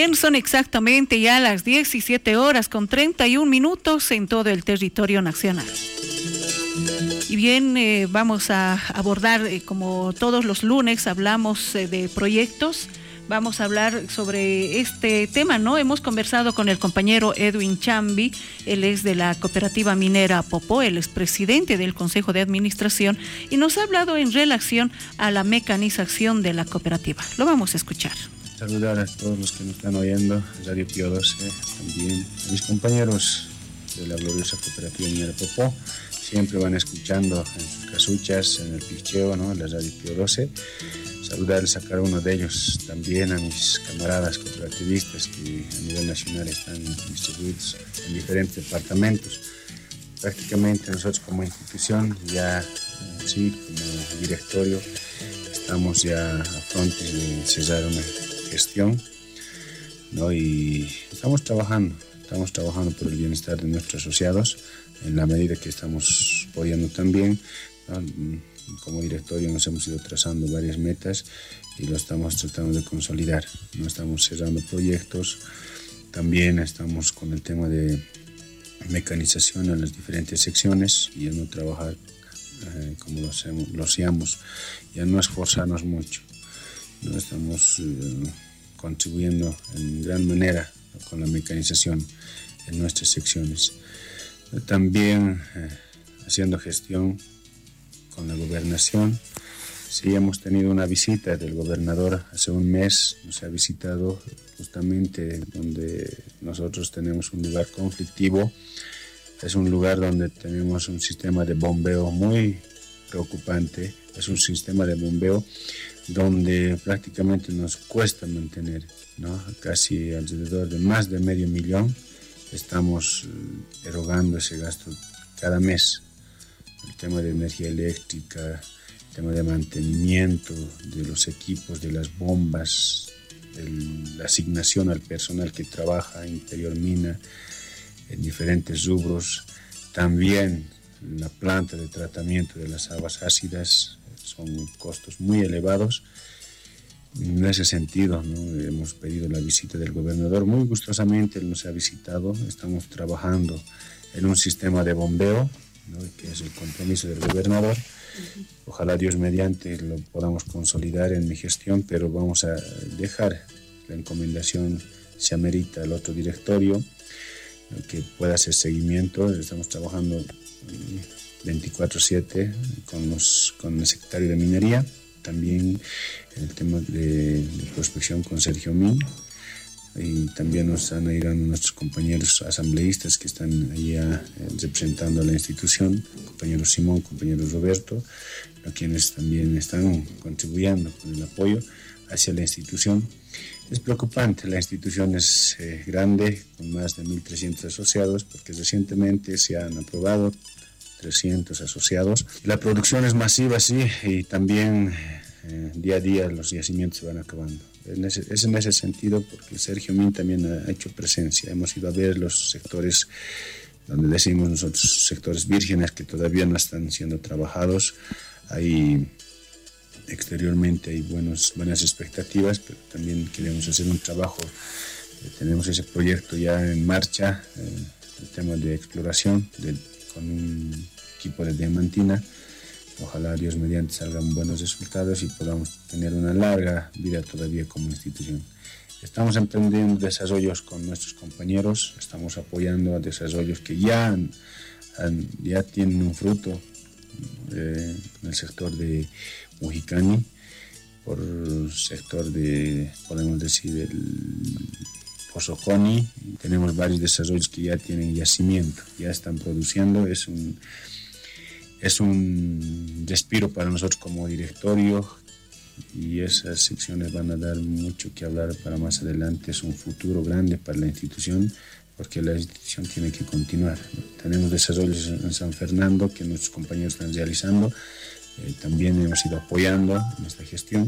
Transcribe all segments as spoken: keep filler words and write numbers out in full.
bien, son exactamente ya las diecisiete horas con treinta y un minutos en todo el territorio nacional. Y bien, eh, vamos a abordar, eh, como todos los lunes, hablamos eh, de proyectos. Vamos a hablar sobre este tema, ¿no? Hemos conversado con el compañero Edwin Chambi, él es de la cooperativa minera Popó, él es presidente del Consejo de Administración y nos ha hablado en relación a la mecanización de la cooperativa. Lo vamos a escuchar. Saludar a todos los que nos están oyendo, Radio Pío doce, también a mis compañeros de la gloriosa cooperativa minera Popó. Siempre van escuchando en sus casuchas, en el picheo, ¿no? En la Radio Pío doce. Saludarles a cada uno de ellos, también a mis camaradas cooperativistas que a nivel nacional están distribuidos en diferentes departamentos. Prácticamente nosotros como institución, ya sí, como directorio, estamos ya a fronte de cerrar una gestión, ¿no? Y estamos trabajando, estamos trabajando por el bienestar de nuestros asociados en la medida que estamos apoyando también, ¿no? Como directorio nos hemos ido trazando varias metas y lo estamos tratando de consolidar. No estamos cerrando proyectos, también estamos con el tema de mecanización en las diferentes secciones y en no trabajar eh, como lo hacemos, lo hacíamos, ya no esforzarnos mucho. No estamos eh, contribuyendo en gran manera con la mecanización en nuestras secciones. También eh, haciendo gestión con la gobernación. Sí, hemos tenido una visita del gobernador hace un mes, nos ha visitado justamente donde nosotros tenemos un lugar conflictivo. Es un lugar donde tenemos un sistema de bombeo muy preocupante, es un sistema de bombeo donde prácticamente nos cuesta mantener, ¿no? Casi alrededor de más de medio millón estamos erogando ese gasto cada mes. El tema de energía eléctrica, el tema de mantenimiento de los equipos, de las bombas, el, la asignación al personal que trabaja en interior mina en diferentes rubros, también la planta de tratamiento de las aguas ácidas, son costos muy elevados. En ese sentido, ¿no? Hemos pedido la visita del gobernador, muy gustosamente él nos ha visitado, estamos trabajando en un sistema de bombeo, ¿no? Que es el compromiso del gobernador. Ojalá Dios mediante lo podamos consolidar en mi gestión, pero vamos a dejar la encomendación, se amerita al otro directorio, ¿no? Que pueda hacer seguimiento. Estamos trabajando veinticuatro siete con, los, con el secretario de Minería, también en el tema de, de prospección con Sergio Min. Y también nos están ayudando nuestros compañeros asambleístas que están allá eh, representando a la institución, compañero Simón, compañero Roberto, a quienes también están contribuyendo con el apoyo hacia la institución. Es preocupante, la institución es eh, grande, con más de mil trescientos asociados, porque recientemente se han aprobado trescientos asociados. La producción es masiva, sí, y también eh, día a día los yacimientos se van acabando. Es en ese sentido porque Sergio Min también ha hecho presencia. Hemos ido a ver los sectores donde decimos nosotros sectores vírgenes que todavía no están siendo trabajados. Hay exteriormente hay buenos, buenas expectativas, pero también queremos hacer un trabajo. Eh, tenemos ese proyecto ya en marcha, eh, el tema de exploración de, con un equipo de diamantina. Ojalá Dios mediante salgan buenos resultados y podamos tener una larga vida todavía como institución. Estamos emprendiendo desarrollos con nuestros compañeros, estamos apoyando a desarrollos que ya, han, han, ya tienen un fruto eh, en el sector de Mujicani, por el sector de, podemos decir, el Pozoconi. Tenemos varios desarrollos que ya tienen yacimiento, ya están produciendo. Es un Es un respiro para nosotros como directorio y esas secciones van a dar mucho que hablar para más adelante. Es un futuro grande para la institución porque la institución tiene que continuar. Tenemos desarrollos en San Fernando que nuestros compañeros están realizando. Eh, también hemos ido apoyando en esta gestión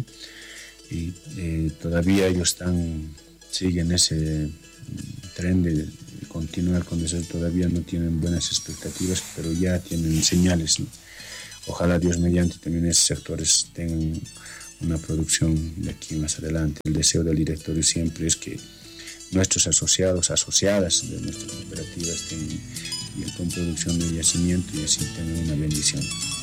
y eh, todavía ellos están, siguen ese tren de continuar con eso. Todavía no tienen buenas expectativas, pero ya tienen señales, ¿no? Ojalá Dios mediante también esos sectores tengan una producción de aquí más adelante. El deseo del directorio siempre es que nuestros asociados, asociadas de nuestra cooperativa estén con producción de yacimiento y así tener una bendición.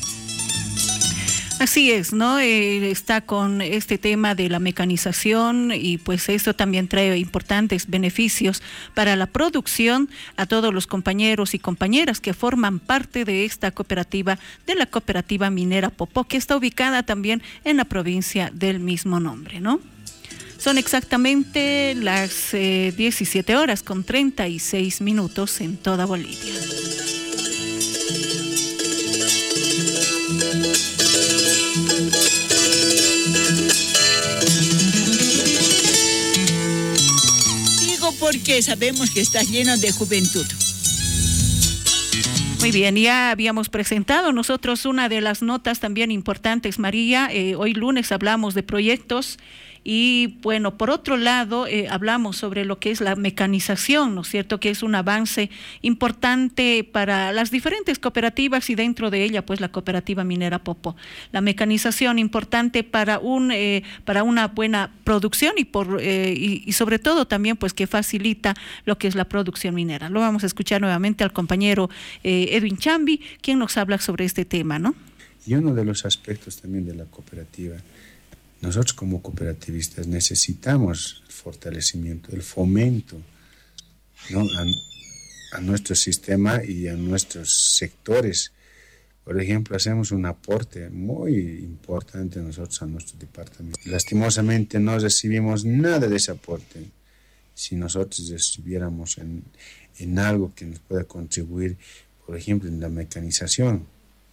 Así es, ¿no? Eh, está con este tema de la mecanización y pues esto también trae importantes beneficios para la producción a todos los compañeros y compañeras que forman parte de esta cooperativa, de la cooperativa minera Popó, que está ubicada también en la provincia del mismo nombre, ¿no? Son exactamente las eh, diecisiete horas con treinta y seis minutos en toda Bolivia. Porque sabemos que estás lleno de juventud. Muy bien, ya habíamos presentado nosotros una de las notas también importantes, María. Eh, hoy lunes hablamos de proyectos y bueno, por otro lado eh, hablamos sobre lo que es la mecanización, ¿no es cierto?, que es un avance importante para las diferentes cooperativas y dentro de ella pues la cooperativa minera Popó. La mecanización importante para un eh, para una buena producción y por eh, y, y sobre todo también pues que facilita lo que es la producción minera. Lo vamos a escuchar nuevamente al compañero eh, Edwin Chambi, quien nos habla sobre este tema, ¿no? Y uno de los aspectos también de la cooperativa, nosotros como cooperativistas necesitamos el fortalecimiento, el fomento, ¿no?, a, a nuestro sistema y a nuestros sectores. Por ejemplo, hacemos un aporte muy importante nosotros a nuestro departamento. Lastimosamente no recibimos nada de ese aporte. Si nosotros estuviéramos en, en algo que nos pueda contribuir, por ejemplo, en la mecanización,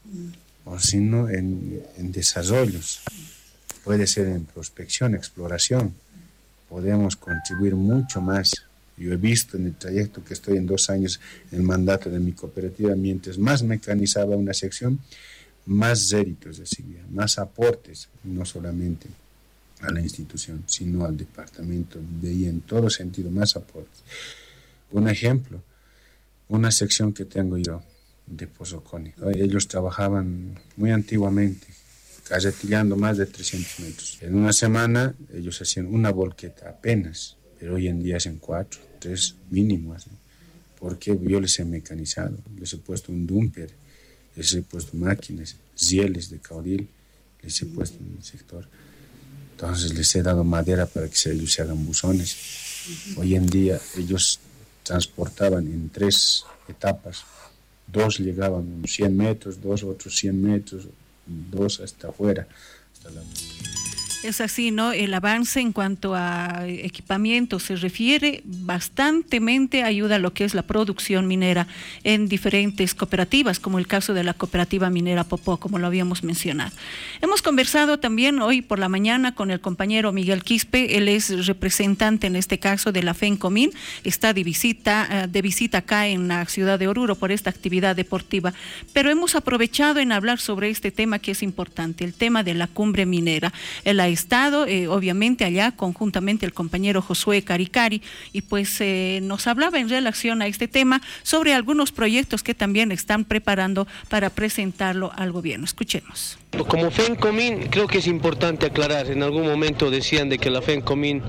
o si no, en, en desarrollos. Puede ser en prospección, exploración. Podemos contribuir mucho más. Yo he visto en el trayecto que estoy en dos años en el mandato de mi cooperativa, mientras más mecanizaba una sección, más réditos recibía, más aportes, no solamente a la institución, sino al departamento, veía en todo sentido más aportes. Un ejemplo, una sección que tengo yo de Pozoconi. Ellos trabajaban muy antiguamente, carretillando más de trescientos metros. En una semana ellos hacían una volqueta apenas, pero hoy en día hacen cuatro, tres mínimo hacen. Porque yo les he mecanizado, les he puesto un dumper, les he puesto máquinas, rieles de caudil, les he puesto en el sector. Entonces les he dado madera para que se, ellos se hagan buzones. Uh-huh. Hoy en día ellos transportaban en tres etapas. Dos llegaban unos cien metros, dos otros cien metros, dos hasta afuera, hasta la... Es así, ¿no? El avance en cuanto a equipamiento se refiere bastantemente ayuda a lo que es la producción minera en diferentes cooperativas, como el caso de la cooperativa minera Popó, como lo habíamos mencionado. Hemos conversado también hoy por la mañana con el compañero Miguel Quispe, él es representante en este caso de la FENCOMIN, está de visita, de visita acá en la ciudad de Oruro por esta actividad deportiva, pero hemos aprovechado en hablar sobre este tema que es importante, el tema de la cumbre minera. El estado, eh, obviamente allá conjuntamente el compañero Josué Caricari, y pues eh, nos hablaba en relación a este tema sobre algunos proyectos que también están preparando para presentarlo al gobierno. Escuchemos. Como FENCOMIN creo que es importante aclarar, en algún momento decían de que la FENCOMIN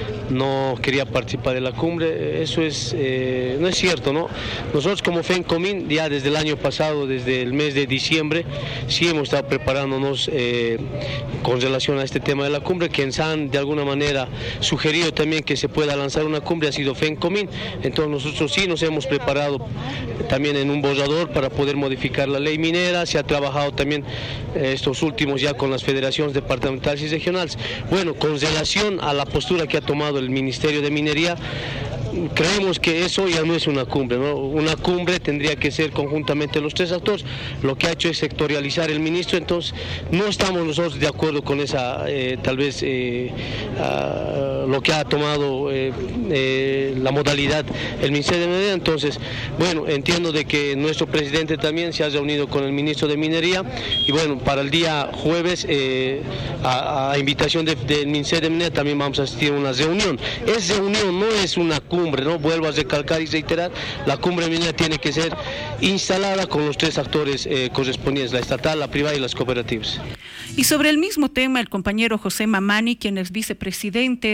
no quería participar de la cumbre, eso es eh, no es cierto, ¿no? Nosotros como FENCOMIN ya desde el año pasado, desde el mes de diciembre, sí hemos estado preparándonos eh, con relación a este tema de la cumbre. Quienes han de alguna manera sugerido también que se pueda lanzar una cumbre ha sido FENCOMIN, entonces nosotros sí nos hemos preparado también en un borrador para poder modificar la ley minera, se ha trabajado también eh, estos últimos ya con las federaciones departamentales y regionales. Bueno, con relación a la postura que ha tomado el Ministerio de Minería, creemos que eso ya no es una cumbre, ¿no? Una cumbre tendría que ser conjuntamente los tres actores. Lo que ha hecho es sectorializar el ministro, entonces no estamos nosotros de acuerdo con esa, eh, tal vez, eh, uh, lo que ha tomado eh, eh, la modalidad el Ministerio de Minería. Entonces, bueno, entiendo de que nuestro presidente también se ha reunido con el ministro de Minería y bueno, para el día jueves, eh, a, a invitación de, del Ministerio de Minería también vamos a asistir a una reunión. Esa reunión no es una cumbre. ¿no? Vuelvo a recalcar y reiterar, la cumbre minera tiene que ser instalada con los tres actores eh, correspondientes, la estatal, la privada y las cooperativas. Y sobre el mismo tema, el compañero José Mamani, quien es vicepresidente